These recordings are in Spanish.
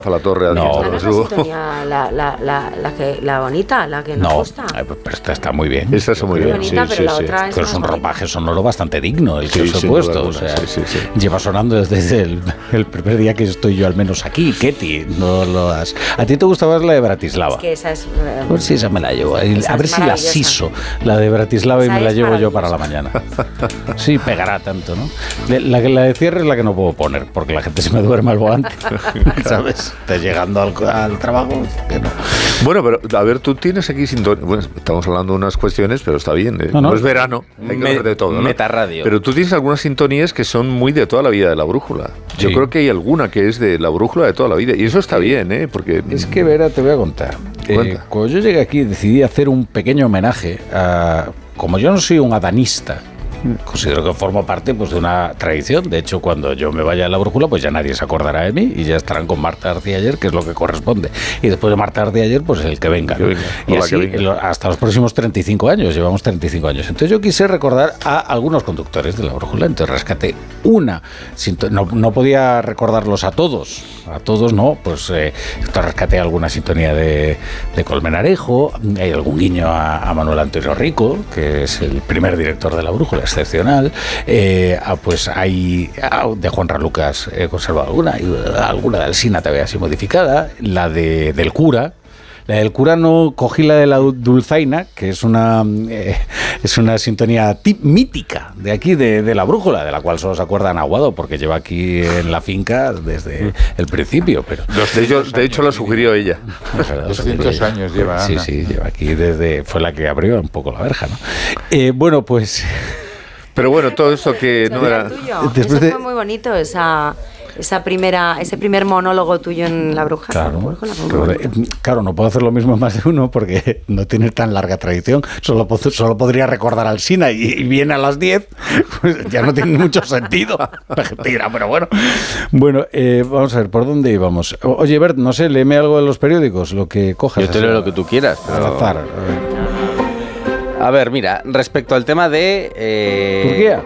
La torre no, no es la sintonía, la bonita, la que nos gusta. Pero esta está muy bien. Esta está muy bien, bonita, pero la otra pero es un ropaje sonoro bastante digno el que os he puesto. O sea, sí. Lleva sonando desde el primer día que estoy yo al menos aquí. Ketty, no lo has... ¿A ti te gustaba la de Bratislava? Es que esa es... Pues sí, esa me la llevo. A ver si la siso, la de Bratislava, y me la llevo yo para la mañana. Sí, pegará tanto, ¿no? La de cierre es la que no puedo poner, porque la gente se me duerme al volante. ¿Sabes? Estás llegando al trabajo. No. Bueno, pero a ver, tú tienes aquí sintonía. Bueno, estamos hablando de unas cuestiones, pero está bien. No es verano, hay que hablar de todo, ¿no? Metarradio. Pero tú tienes algunas sintonías que son muy de toda la vida de la brújula. Yo creo que hay alguna que es de la brújula de toda la vida. Y eso está bien, ¿eh? Porque... Es que, Vera, te voy a contar. Cuando yo llegué aquí decidí hacer un pequeño homenaje a... Como yo no soy un adanista, considero que formo parte pues de una tradición. De hecho, cuando yo me vaya a la brújula, pues ya nadie se acordará de mí y ya estarán con Marta García Ayer, que es lo que corresponde. Y después de Marta García Ayer, pues el que venga, ¿no? Y así hasta los próximos 35 años. Llevamos 35 años. Entonces yo quise recordar a algunos conductores de la brújula. Entonces rescaté una. No podía recordarlos a todos no. Pues rescaté alguna sintonía de Colmenarejo. Hay algún guiño a Manuel Antonio Rico, que es el primer director de la brújula, excepcional. Pues hay de Juanra Lucas, he conservado alguna de Alsina todavía así modificada, la del cura. La del cura no cogí, la de la Dulzaina, que es una sintonía mítica de aquí, de la brújula, de la cual solo se acuerdan Aguado, porque lleva aquí en la finca desde el principio. Pero de hecho lo sugirió ella. 200 años lleva Ana. Sí, lleva aquí fue la que abrió un poco la verja, ¿no? Bueno, pues... Pero bueno, todo esto que no era... Eso fue muy bonito, ese primer monólogo tuyo en La Bruja. Claro, no puedo hacer lo mismo en más de uno porque no tiene tan larga tradición. Solo podría recordar a Alsina y viene a las 10, pues ya no tiene mucho sentido. La gente dirá, pero bueno. Bueno, vamos a ver, ¿por dónde íbamos? Oye, Bert, no sé, léeme algo de los periódicos, lo que cojas. Yo te leo lo que tú quieras. Al azar. A ver, mira, respecto al tema de... ¿Turquía?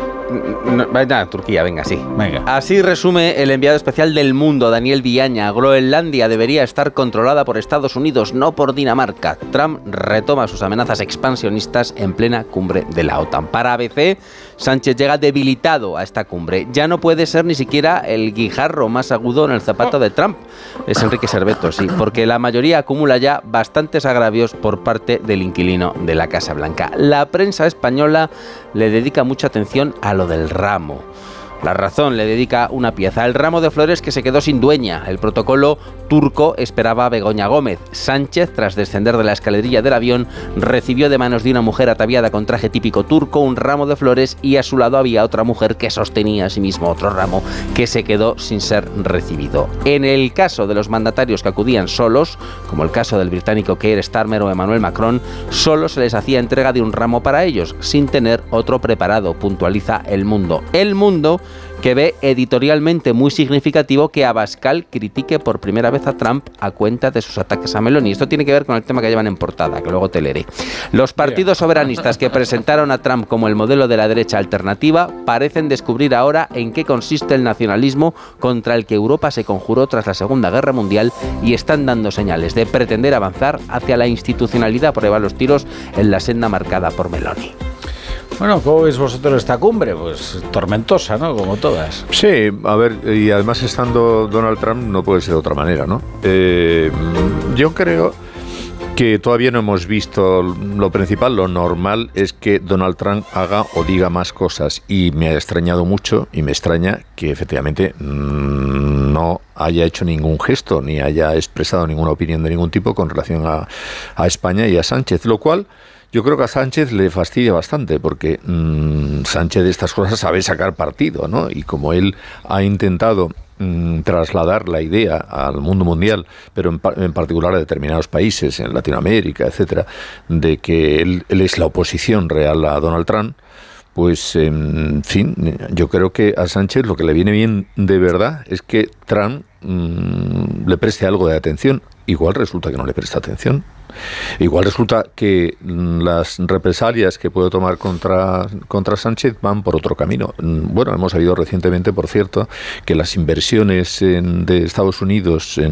Turquía, venga, sí. Venga. Así resume el enviado especial del Mundo, Daniel Villaña. Groenlandia debería estar controlada por Estados Unidos, no por Dinamarca. Trump retoma sus amenazas expansionistas en plena cumbre de la OTAN. Para ABC, Sánchez llega debilitado a esta cumbre. Ya no puede ser ni siquiera el guijarro más agudo en el zapato de Trump. Es Enrique Serveto, sí, porque la mayoría acumula ya bastantes agravios por parte del inquilino de la Casa Blanca. La prensa española le dedica mucha atención a lo del ramo. La Razón le dedica una pieza, el ramo de flores que se quedó sin dueña. El protocolo turco esperaba a Begoña Gómez. Sánchez, tras descender de la escalerilla del avión, recibió de manos de una mujer ataviada con traje típico turco un ramo de flores y a su lado había otra mujer que sostenía a sí mismo otro ramo que se quedó sin ser recibido. En el caso de los mandatarios que acudían solos, como el caso del británico Keir Starmer o Emmanuel Macron, solo se les hacía entrega de un ramo para ellos, sin tener otro preparado, puntualiza El Mundo. El Mundo, que ve editorialmente muy significativo que Abascal critique por primera vez a Trump a cuenta de sus ataques a Meloni. Esto tiene que ver con el tema que llevan en portada, que luego te leeré. Los partidos soberanistas que presentaron a Trump como el modelo de la derecha alternativa parecen descubrir ahora en qué consiste el nacionalismo contra el que Europa se conjuró tras la Segunda Guerra Mundial y están dando señales de pretender avanzar hacia la institucionalidad por llevar los tiros en la senda marcada por Meloni. Bueno, ¿cómo veis vosotros esta cumbre? Pues tormentosa, ¿no? Como todas. Sí, a ver, y además estando Donald Trump no puede ser de otra manera, ¿no? Yo creo que todavía no hemos visto lo principal. Lo normal es que Donald Trump haga o diga más cosas, y me ha extrañado mucho y me extraña que efectivamente no haya hecho ningún gesto ni haya expresado ninguna opinión de ningún tipo con relación a España y a Sánchez, lo cual yo creo que a Sánchez le fastidia bastante, porque Sánchez de estas cosas sabe sacar partido, ¿no? Y como él ha intentado trasladar la idea al mundo mundial, pero en particular a determinados países, en Latinoamérica, etcétera, de que él es la oposición real a Donald Trump, pues, en fin, yo creo que a Sánchez lo que le viene bien de verdad es que Trump le preste algo de atención. Igual resulta que no le presta atención. Igual resulta que las represalias que puede tomar contra Sánchez van por otro camino. Bueno, hemos sabido recientemente, por cierto, que las inversiones de Estados Unidos